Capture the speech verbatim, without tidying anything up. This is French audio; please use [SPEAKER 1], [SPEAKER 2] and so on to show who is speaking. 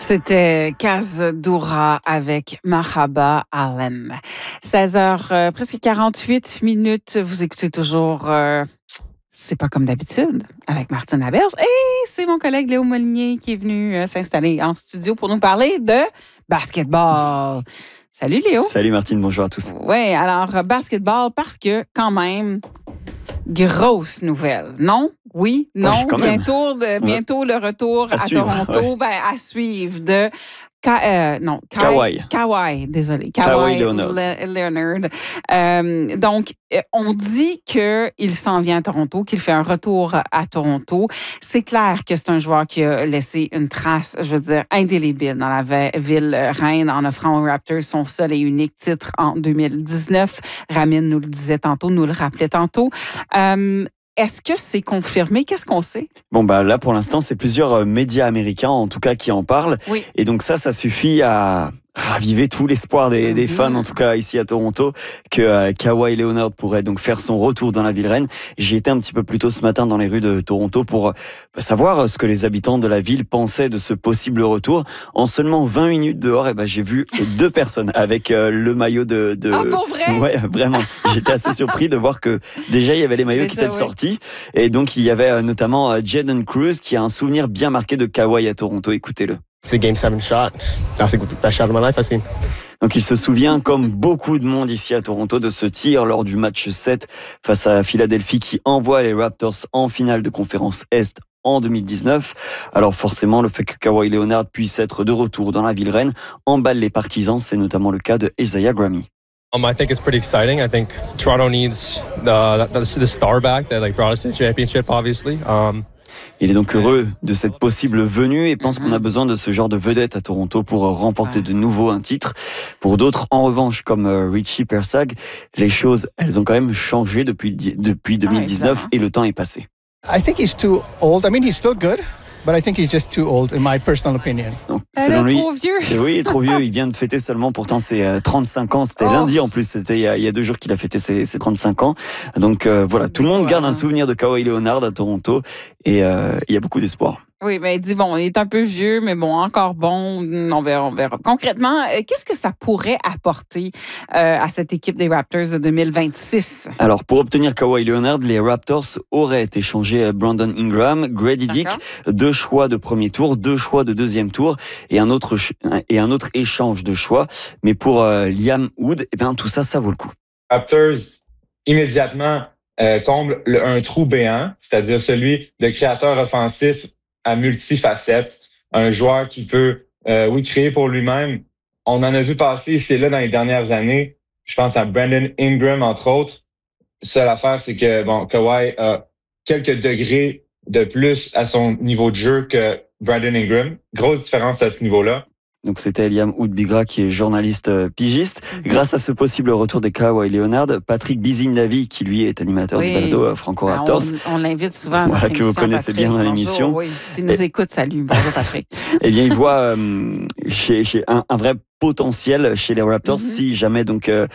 [SPEAKER 1] C'était Kaz Doura avec Mahaba Allen. seize heures, euh, presque quarante-huit minutes. Vous écoutez toujours euh, C'est pas comme d'habitude avec Martine Laberge. Et c'est mon collègue Léo Molinier qui est venu euh, s'installer en studio pour nous parler de basketball. Salut Léo.
[SPEAKER 2] Salut Martine, bonjour à tous.
[SPEAKER 1] Oui, alors basketball parce que quand même, grosse nouvelle, non? Oui, non,
[SPEAKER 2] oui,
[SPEAKER 1] bientôt, de, bientôt le retour à,
[SPEAKER 2] à suivre,
[SPEAKER 1] Toronto,
[SPEAKER 2] ouais.
[SPEAKER 1] ben, à suivre de Ka, euh, non, Ka,
[SPEAKER 2] Kawhi.
[SPEAKER 1] Kawhi, désolé.
[SPEAKER 2] Kawhi Leonard.
[SPEAKER 1] Le, Leonard. Euh, donc, on dit qu'il s'en vient à Toronto, qu'il fait un retour à Toronto. C'est clair que c'est un joueur qui a laissé une trace, je veux dire, indélébile dans la ville reine en offrant aux Raptors son seul et unique titre en deux mille dix-neuf. Ramin nous le disait tantôt, nous le rappelait tantôt. Euh, Est-ce que c'est confirmé? Qu'est-ce qu'on sait?
[SPEAKER 2] Bon, bah là, pour l'instant, c'est plusieurs euh, médias américains, en tout cas, qui en parlent.
[SPEAKER 1] Oui.
[SPEAKER 2] Et donc ça, ça suffit à raviver tout l'espoir des, des fans, en tout cas ici à Toronto, que euh, Kawhi Leonard pourrait donc faire son retour dans la ville reine. J'ai été un petit peu plus tôt ce matin dans les rues de Toronto pour euh, savoir ce que les habitants de la ville pensaient de ce possible retour. En seulement vingt minutes dehors, eh ben, j'ai vu deux personnes avec euh, le maillot de... de...
[SPEAKER 1] Ah, pour vrai?
[SPEAKER 2] Ouais, vraiment. J'étais assez surpris de voir que déjà, il y avait les maillots
[SPEAKER 1] déjà,
[SPEAKER 2] qui étaient
[SPEAKER 1] oui. sortis.
[SPEAKER 2] Et donc, il y avait euh, notamment euh, Jaden Cruz qui a un souvenir bien marqué de Kawhi à Toronto. Écoutez-le.
[SPEAKER 3] It's a game seven shot. That's the best shot of my life I've seen.
[SPEAKER 2] Donc il se souvient, comme beaucoup de monde ici à Toronto, de ce tir lors du match sept face à Philadelphie qui envoie les Raptors en finale de conférence Est en deux mille dix-neuf. Alors forcément, le fait que Kawhi Leonard puisse être de retour dans la ville reine emballe les partisans. C'est notamment le cas de Isaiah Grammy.
[SPEAKER 3] Um, I think it's pretty exciting. I think Toronto needs the, the, the star back that like brought us to the championship, obviously. Um,
[SPEAKER 2] Il est donc heureux de cette possible venue et pense qu'on a besoin de ce genre de vedette à Toronto pour remporter de nouveau un titre. Pour d'autres, en revanche, comme Richie Persag, les choses, elles ont quand même changé depuis, depuis deux mille dix-neuf et le temps est passé.
[SPEAKER 4] I think he's too old. I mean, he's still good, but I think he's just too old, in my personal opinion.
[SPEAKER 2] Donc,
[SPEAKER 1] Elle
[SPEAKER 2] selon
[SPEAKER 1] est
[SPEAKER 2] lui,
[SPEAKER 1] trop vieux.
[SPEAKER 2] Oui, il est trop vieux. Il vient de fêter seulement, pourtant, ses euh, trente-cinq ans. C'était
[SPEAKER 1] Oh.
[SPEAKER 2] lundi en plus. C'était il y a, il y a deux jours qu'il a fêté ses, ses trente-cinq ans. Donc euh, voilà, tout le monde garde un souvenir de Kawhi Leonard à Toronto et euh, il y a beaucoup d'espoir.
[SPEAKER 1] Oui, mais il dit, bon, il est un peu vieux, mais bon, encore bon. On verra, on verra. Concrètement, qu'est-ce que ça pourrait apporter euh, à cette équipe des Raptors de deux mille vingt-six?
[SPEAKER 2] Alors, pour obtenir Kawhi Leonard, les Raptors auraient échangé Brandon Ingram, Grady Dick, deux choix de premier tour, deux choix de deuxième tour et un autre, et un autre échange de choix. Mais pour euh, Liam Wood, eh bien, tout ça, ça vaut le coup.
[SPEAKER 5] Raptors, immédiatement, euh, comble le, un trou béant, c'est-à-dire celui de créateur offensif à multifacettes, un joueur qui peut, euh, oui, créer pour lui-même. On en a vu passer ici et là dans les dernières années. Je pense à Brandon Ingram, entre autres. Seule affaire, c'est que, bon, Kawhi a quelques degrés de plus à son niveau de jeu que Brandon Ingram. Grosse différence à ce niveau-là.
[SPEAKER 2] Donc c'était Liam Wood-Bigra qui est journaliste euh, pigiste. Grâce à ce possible retour de Kawhi Leonard, Patrick Bizindavi, qui lui est animateur
[SPEAKER 1] Oui.
[SPEAKER 2] du balado euh, Franco
[SPEAKER 1] Ben,
[SPEAKER 2] Raptors,
[SPEAKER 1] on, on l'invite souvent à
[SPEAKER 2] Voilà,
[SPEAKER 1] notre
[SPEAKER 2] que vous
[SPEAKER 1] émission,
[SPEAKER 2] connaissez
[SPEAKER 1] Patrick.
[SPEAKER 2] bien dans
[SPEAKER 1] Bonjour,
[SPEAKER 2] l'émission.
[SPEAKER 1] Oui, s'il nous
[SPEAKER 2] Et-
[SPEAKER 1] écoute, salut. Bonjour, Patrick.
[SPEAKER 2] eh bien il voit euh, chez, chez un, un vrai potentiel chez les Raptors
[SPEAKER 1] Mm-hmm.
[SPEAKER 2] si jamais donc euh,